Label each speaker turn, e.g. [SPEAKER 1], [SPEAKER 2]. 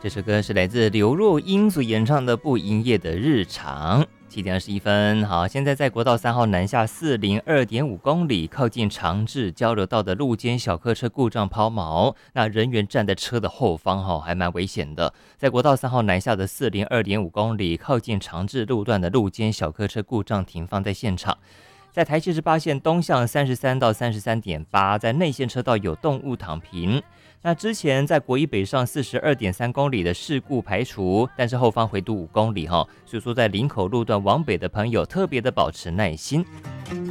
[SPEAKER 1] 这首歌是来自刘若英所演唱的《不营业的日常》。7:21，好，现在在国道3号南下402.5公里，靠近长治交流道的路肩小客车故障抛锚，那人员站在车的后方，还蛮危险的。在国道3号南下的402.5公里，靠近长治路段的路肩小客车故障停放在现场。在台78线东向33到33.8，在内线车道有动物躺平。那之前在国一北上42.3公里的事故排除，但是后方回堵5公里，所以说在林口路段往北的朋友特别的保持耐心。